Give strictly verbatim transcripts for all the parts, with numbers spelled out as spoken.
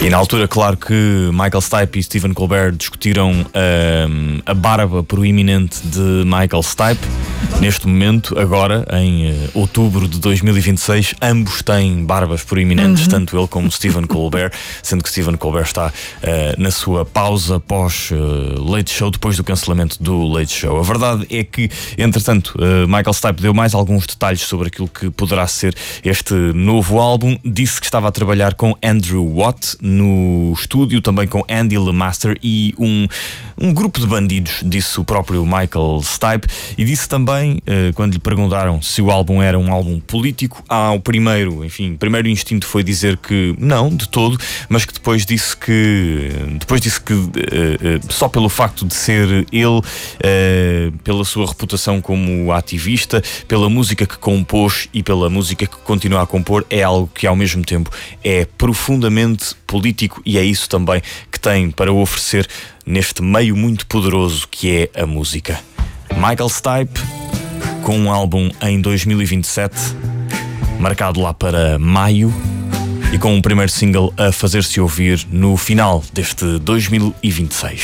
E na altura, claro que Michael Stipe e Stephen Colbert discutiram uh, a barba proeminente de Michael Stipe. Neste momento, agora, em uh, outubro de dois mil e vinte e seis, ambos têm barbas proeminentes, uhum. tanto ele como Stephen Colbert, sendo que Stephen Colbert está uh, na sua pausa pós-Late uh, Show, depois do cancelamento do Late Show. A verdade é que, entretanto, uh, Michael Stipe deu mais alguns detalhes sobre aquilo que poderá ser este novo álbum. Disse que estava a trabalhar com Andrew Watt no estúdio, também com Andy LeMaster e um, um grupo de bandidos, disse o próprio Michael Stipe. E disse também, uh, quando lhe perguntaram se o álbum era um álbum político, ao primeiro, enfim, o primeiro instinto foi dizer que não, de todo, mas que depois disse que depois disse que uh, uh, só pelo facto de ser ele, uh, pela sua reputação como ativista, pela música que compôs e pela música que continua a compor, é algo que ao mesmo tempo é profundamente político, e é isso também que tem para oferecer neste meio muito poderoso que é a música. Michael Stipe, com um álbum em dois mil e vinte e sete, marcado lá para maio, e com um primeiro single a fazer-se ouvir no final deste dois mil e vinte e seis.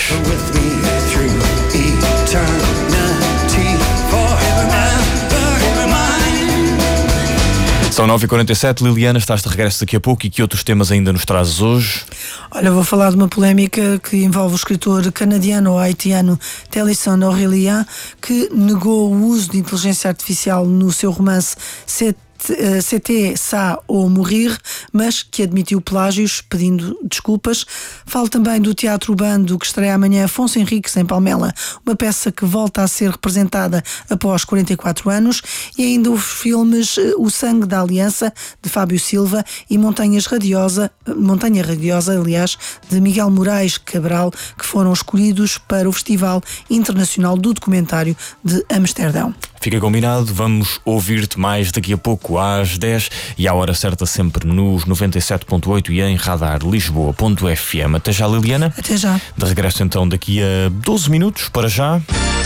São nove e quarenta e sete, Liliana, estás de regresso daqui a pouco, e que outros temas ainda nos trazes hoje? Olha, vou falar de uma polémica que envolve o escritor canadiano ou haitiano Télisson Aurélien, que negou o uso de inteligência artificial no seu romance C T, Ça ou Mourir, mas que admitiu plágios, pedindo desculpas. Falo também do Teatro Bando, que estreia amanhã Afonso Henriques em Palmela, uma peça que volta a ser representada após quarenta e quatro anos, e ainda os filmes O Sangue da Aliança, de Fábio Silva, e Montanhas Radiosa, Montanha Radiosa, aliás, de Miguel Moraes Cabral, que foram escolhidos para o Festival Internacional do Documentário de Amsterdão. Fica combinado, vamos ouvir-te mais daqui a pouco às dez, e à hora certa sempre nos noventa e sete ponto oito e em radar lisboa ponto f m. Até já, Liliana. Até já. De regresso então daqui a doze minutos, para já.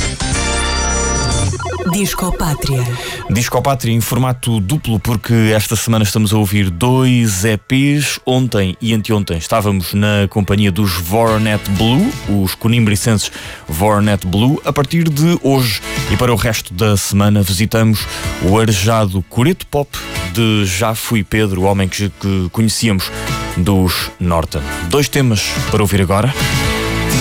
Discopátria. Discopátria em formato duplo, porque esta semana estamos a ouvir dois E Ps. Ontem e anteontem estávamos na companhia dos Vornet Blue, os conimbricenses Vornet Blue. A partir de hoje e para o resto da semana visitamos o arejado coreto pop de Já Fui Pedro, o homem que, que conhecíamos dos Norton. Dois temas para ouvir agora.